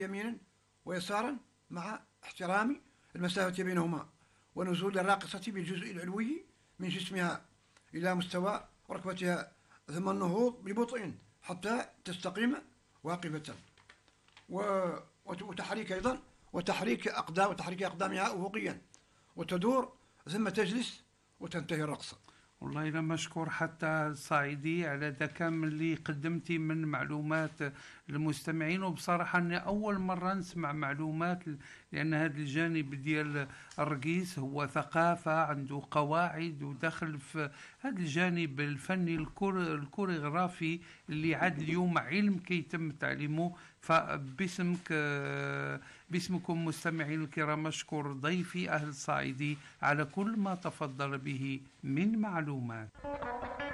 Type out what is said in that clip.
يمينا ويسارا مع احترام المسافة بينهما ونزول الراقصة بالجزء العلوي من جسمها إلى مستوى ركبتها، ثم النهوض ببطء حتى تستقيم واقفة، وتحريك أيضا وتحريك أقدامها أفقيا وتدور ثم تجلس وتنتهي الرقصة. والله لا مشكور حتى الصعيدي على ذا كامل اللي قدمتي من معلومات للمستمعين. وبصراحة أني أول مرة نسمع معلومات، لأن هذا الجانب ديال الرقيص هو ثقافة عنده قواعد ودخل في هذا الجانب الفني الكوريغرافي اللي عاد اليوم علم كيتم تعليمه. فباسمك باسمكم مستمعين الكرام أشكر ضيفي أهل الصعيدي على كل ما تفضل به من معلومات.